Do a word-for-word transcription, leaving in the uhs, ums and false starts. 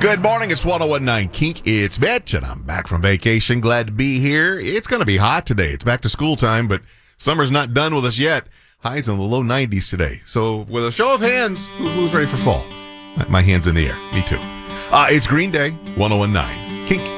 Good morning. It's one oh one point nine Kink. It's Mitch, and I'm back from vacation. Glad to be here. It's going to be hot today. It's back to school time, but summer's not done with us yet. Highs in the low nineties today. So with a show of hands, who- who's ready for fall? My hand's in the air. Me too. Uh, it's Green Day, one oh one point nine Kink.